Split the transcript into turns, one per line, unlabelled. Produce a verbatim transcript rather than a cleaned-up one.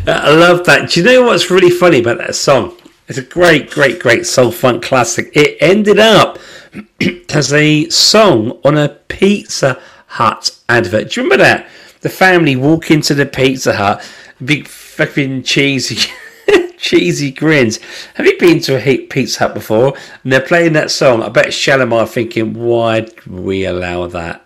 I love that. Do you know what's really funny about that song? It's a great, great, great soul funk classic. It ended up as a song on a Pizza Hut advert. Do you remember that? The family walk into the Pizza Hut, big fucking cheesy, cheesy grins. Have you been to a Pizza Hut before? And they're playing that song. I bet Shalimar thinking, why did we allow that?